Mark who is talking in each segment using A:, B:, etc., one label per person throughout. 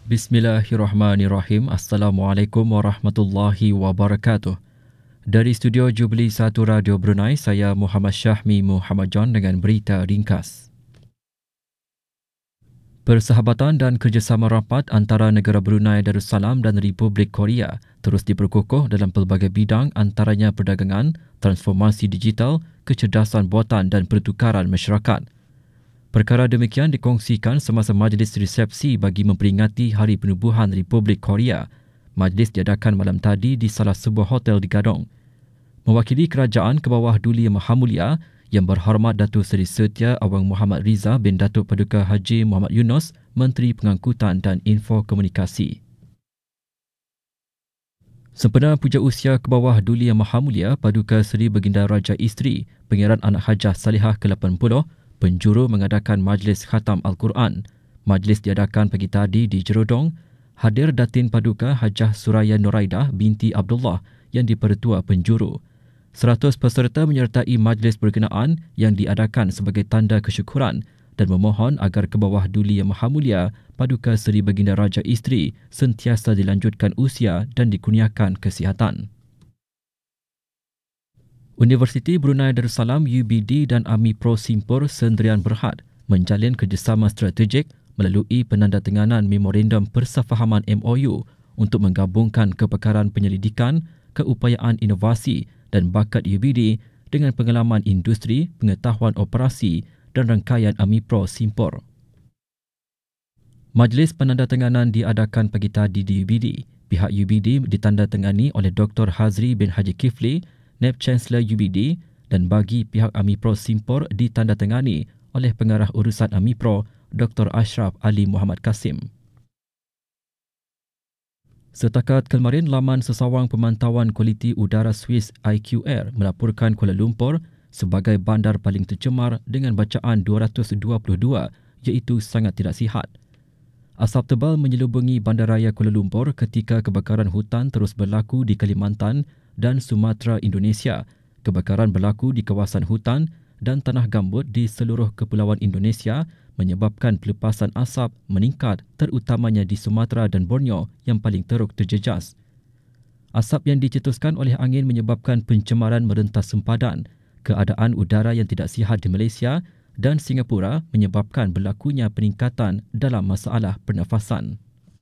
A: Bismillahirrahmanirrahim. Assalamualaikum warahmatullahi wabarakatuh. Dari studio Jubilee 1 Radio Brunei, saya Muhammad Syahmi Muhammad John dengan berita ringkas. Persahabatan dan kerjasama rapat antara negara Brunei Darussalam dan Republik Korea terus diperkukuh dalam pelbagai bidang, antaranya perdagangan, transformasi digital, kecerdasan buatan dan pertukaran masyarakat. Perkara demikian dikongsikan semasa majlis resepsi bagi memperingati Hari Penubuhan Republik Korea. Majlis diadakan malam tadi di salah sebuah hotel di Gadong. Mewakili kerajaan ke bawah Duli Yang Maha Mulia, Yang Berhormat Datuk Seri Setia Awang Muhammad Riza bin Datuk Paduka Haji Muhammad Yunus, Menteri Pengangkutan dan Info Komunikasi. Sempena puja usia ke bawah Duli Yang Maha Mulia Paduka Seri Baginda Raja Isteri, Pangeran Anak Hajah Salihah ke-80, penjuru mengadakan majlis khatam Al-Quran. Majlis diadakan pagi tadi di Jerodong. Hadir Datin Paduka Hajah Suraya Nuraidah binti Abdullah yang dipertua penjuru. 100 peserta menyertai majlis berkenaan yang diadakan sebagai tanda kesyukuran dan memohon agar ke bawah Duli Yang Maha Mulia Paduka Seri Baginda Raja Isteri sentiasa dilanjutkan usia dan dikurniakan kesihatan. Universiti Brunei Darussalam UBD dan AMI Pro Simpur Sendirian Berhad menjalin kerjasama strategik melalui penandatanganan Memorandum Persefahaman MOU untuk menggabungkan kepakaran penyelidikan, keupayaan inovasi dan bakat UBD dengan pengalaman industri, pengetahuan operasi dan rangkaian AMI Pro Simpur. Majlis penandatanganan diadakan pagi tadi di UBD. Pihak UBD ditandatangani oleh Dr. Hazri bin Haji Kifli, Naib Chancellor UBD, dan bagi pihak AMI Pro Simpur ditandatangani oleh Pengarah Urusan AMI Pro Dr. Ashraf Ali Muhammad Kasim. Setakat kemarin, laman Sesawang Pemantauan Kualiti Udara Swiss IQR melaporkan Kuala Lumpur sebagai bandar paling tercemar dengan bacaan 222 iaitu sangat tidak sihat. Asap tebal menyelubungi Bandaraya Kuala Lumpur ketika kebakaran hutan terus berlaku di Kalimantan dan Sumatera Indonesia. Kebakaran berlaku di kawasan hutan dan tanah gambut di seluruh kepulauan Indonesia menyebabkan pelepasan asap meningkat terutamanya di Sumatera dan Borneo yang paling teruk terjejas. Asap yang dicetuskan oleh angin menyebabkan pencemaran merentas sempadan. Keadaan udara yang tidak sihat di Malaysia dan Singapura menyebabkan berlakunya peningkatan dalam masalah pernafasan.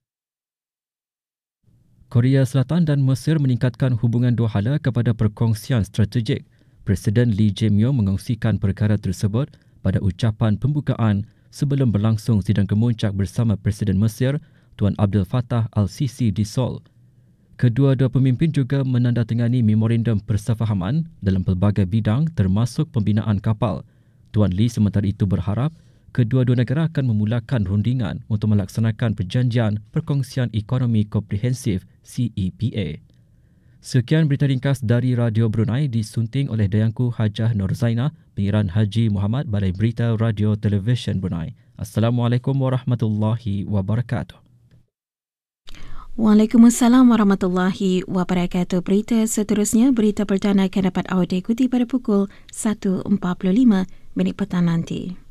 A: Korea Selatan dan Mesir meningkatkan hubungan dua hala kepada perkongsian strategik. Presiden Lee Jae-myung mengongsikan perkara tersebut pada ucapan pembukaan sebelum berlangsung sidang kemuncak bersama Presiden Mesir Tuan Abdel Fattah Al-Sisi di Seoul. Kedua-dua pemimpin juga menandatangani memorandum persefahaman dalam pelbagai bidang termasuk pembinaan kapal. Tuan Lee sementara itu berharap kedua-dua negara akan memulakan rundingan untuk melaksanakan perjanjian perkongsian ekonomi komprehensif CEPA. Sekian berita ringkas dari Radio Brunei disunting oleh Dayangku Hajah Nur Zainah, Pengiran Haji Muhammad, Balai Berita Radio Televisyen Brunei. Assalamualaikum warahmatullahi wabarakatuh.
B: Waalaikumsalam warahmatullahi wabarakatuh. Berita seterusnya, berita perdana akan dapat awak ikuti pada pukul 1.45 petang nanti.